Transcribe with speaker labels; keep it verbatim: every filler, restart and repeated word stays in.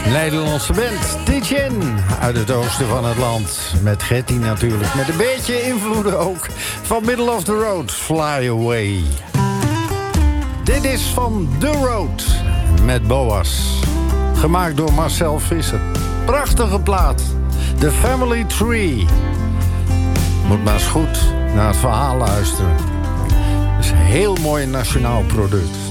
Speaker 1: Nederlandse band Tietjen uit het oosten van het land. Met Getty natuurlijk, met een beetje invloeden ook van Middle of the Road, Fly Away. Dit is van The Road met Boas. Gemaakt door Marcel Visser. Prachtige plaat. The Family Tree. Moet maar eens goed naar het verhaal luisteren. Het is een heel mooi nationaal product.